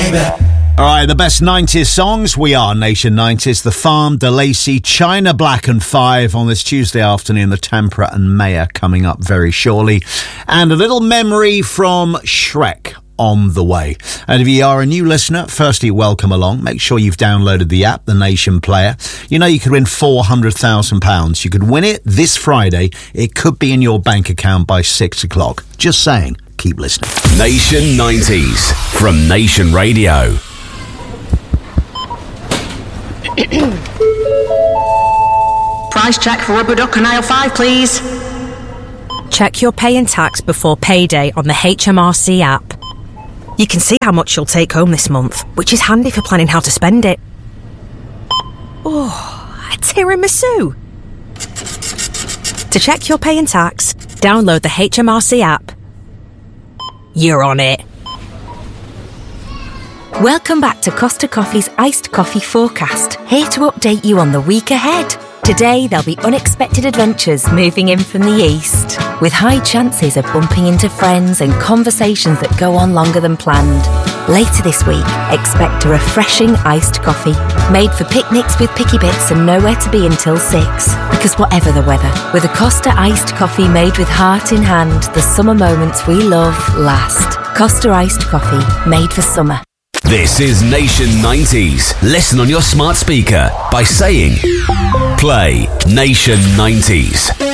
baby. All right, the best 90s songs. We are Nation 90s. The Farm, De Lacy, China Black and Five on this Tuesday afternoon. The Tempera and Mayor coming up very shortly. And a little memory from Shrek on the way. And if you are a new listener, firstly, welcome along. Make sure you've downloaded the app, the Nation Player. You know you could win £400,000. You could win it this Friday. It could be in your bank account by 6 o'clock. Just saying. Keep listening. Nation 90s from Nation Radio. Price check for rubber duck on aisle 5, please. Check your pay and tax before payday on the HMRC app. You can see how much you'll take home this month, which is handy for planning how to spend it. Oh, a tiramisu! To check your pay and tax, download the HMRC app. You're on it. Welcome back to Costa Coffee's Iced Coffee Forecast, here to update you on the week ahead. Today, there'll be unexpected adventures moving in from the east, with high chances of bumping into friends and conversations that go on longer than planned. Later this week, expect a refreshing iced coffee, made for picnics with picky bits and nowhere to be until 6. Because whatever the weather, with a Costa iced coffee made with heart in hand, the summer moments we love last. Costa iced coffee, made for summer. This is Nation 90s. Listen on your smart speaker by saying, play Nation 90s.